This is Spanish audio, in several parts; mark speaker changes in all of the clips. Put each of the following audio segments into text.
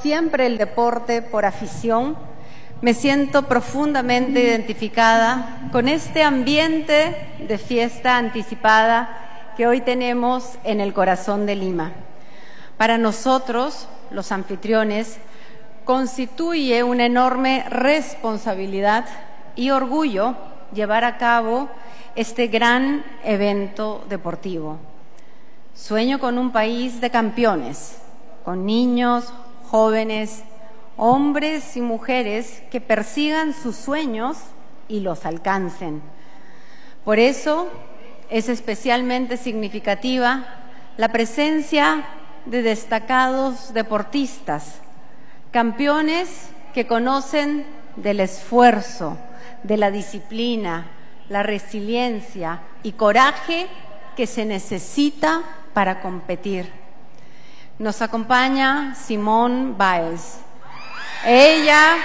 Speaker 1: siempre el deporte por afición, me siento profundamente identificada con este ambiente de fiesta anticipada que hoy tenemos en el corazón de Lima. Para nosotros, los anfitriones, constituye una enorme responsabilidad y orgullo llevar a cabo este gran evento deportivo. Sueño con un país de campeones, con niños, jóvenes, hombres y mujeres que persigan sus sueños y los alcancen. Por eso es especialmente significativa la presencia de destacados deportistas, campeones que conocen del esfuerzo, de la disciplina, la resiliencia y coraje que se necesita para competir. Nos acompaña Simone Biles. Ella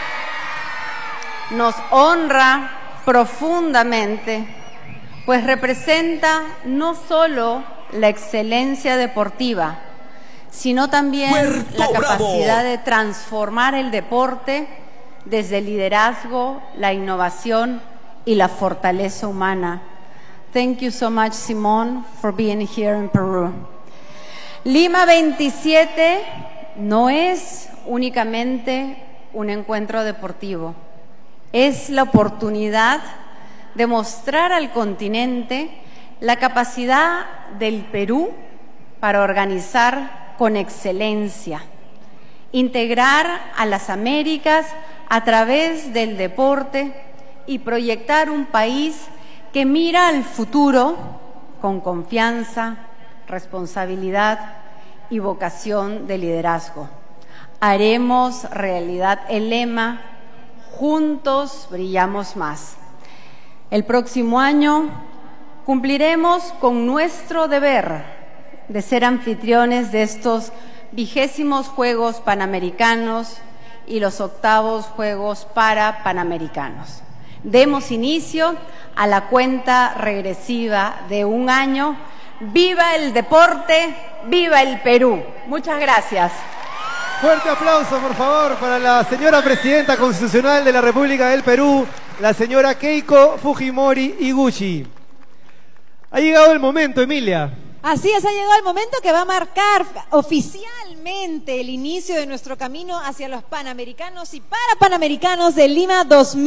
Speaker 1: nos honra profundamente, pues representa no solo la excelencia deportiva, sino también la capacidad de transformar el deporte desde el liderazgo, la innovación y la fortaleza humana. Thank you so much, Simone, for being here in Peru. Lima 27 no es únicamente un encuentro deportivo, es la oportunidad de mostrar al continente la capacidad del Perú para organizar con excelencia, integrar a las Américas a través del deporte y proyectar un país que mira al futuro con confianza, responsabilidad y vocación de liderazgo. Haremos realidad el lema "Juntos brillamos más". El próximo año cumpliremos con nuestro deber de ser anfitriones de estos 20º Juegos Panamericanos y los 8º Juegos Panamericanos. Demos inicio a la cuenta regresiva de un año. ¡Viva el deporte! ¡Viva el Perú! Muchas gracias.
Speaker 2: Fuerte aplauso, por favor, para la señora Presidenta Constitucional de la República del Perú, la señora Keiko Fujimori Iguchi. Ha llegado el momento, Emilia.
Speaker 3: Así es, ha llegado el momento que va a marcar oficialmente el inicio de nuestro camino hacia los Panamericanos y Parapanamericanos de Lima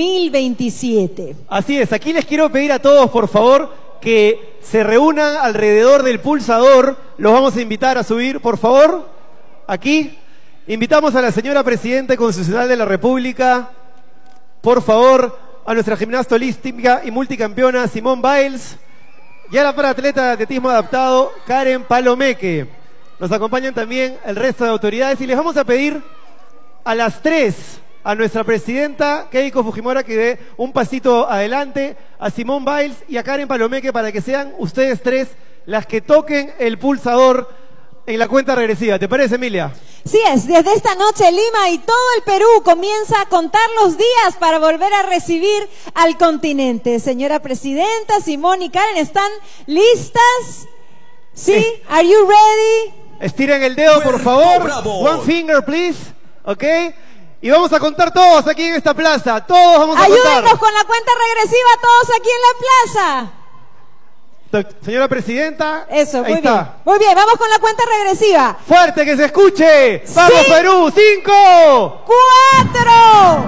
Speaker 3: 2027.
Speaker 2: Así es, aquí les quiero pedir a todos, por favor, que se reúnan alrededor del pulsador. Los vamos a invitar a subir, por favor, aquí. Invitamos a la señora Presidenta Constitucional de la República, por favor, a nuestra gimnasta olímpica y multicampeona Simone Biles, y a la paratleta de atletismo adaptado Karen Palomeque. Nos acompañan también el resto de autoridades y les vamos a pedir a las 3 a nuestra presidenta Keiko Fujimori que dé un pasito adelante, a Simone Biles y a Karen Palomeque para que sean ustedes 3 las que toquen el pulsador en la cuenta regresiva. ¿Te parece, Emilia?
Speaker 3: Sí es, desde esta noche Lima y todo el Perú comienza a contar los días para volver a recibir al continente. Señora Presidenta, Simone y Karen, ¿están listas? ¿Sí? ¿Are you ready?
Speaker 2: Estiren el dedo, por favor. One finger, please. ¿Ok? Y vamos a contar todos aquí en esta plaza. Todos vamos a contar.
Speaker 3: Ayúdenos con la cuenta regresiva todos aquí en la plaza.
Speaker 2: Señora Presidenta.
Speaker 3: Eso, muy
Speaker 2: ahí
Speaker 3: bien.
Speaker 2: está.
Speaker 3: Muy bien, vamos con la cuenta regresiva.
Speaker 2: Fuerte, que se escuche. ¡Vamos,
Speaker 3: Sí.
Speaker 2: Perú! 5,
Speaker 3: 4,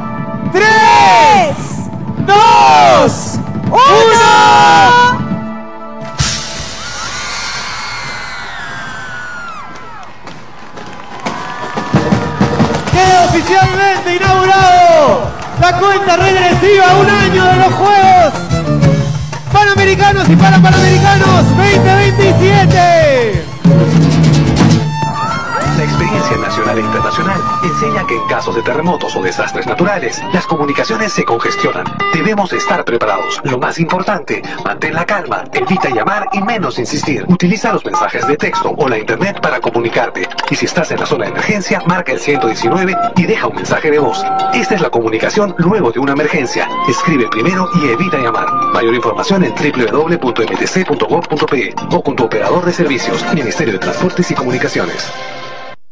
Speaker 2: 3, 2,
Speaker 3: 1.
Speaker 2: Queda oficialmente inaugurado la cuenta regresiva, un año de los Juegos Panamericanos y Parapanamericanos 2027.
Speaker 4: La experiencia nacional e internacional enseña que en casos de terremotos o desastres naturales, las comunicaciones se congestionan. Debemos estar preparados. Lo más importante, mantén la calma, evita llamar y menos insistir. Utiliza los mensajes de texto o la internet para comunicarte. Y si estás en la zona de emergencia, marca el 119 y deja un mensaje de voz. Esta es la comunicación luego de una emergencia. Escribe primero y evita llamar. Mayor información en www.mtc.gov.pe o con tu operador de servicios, Ministerio de Transportes y Comunicaciones.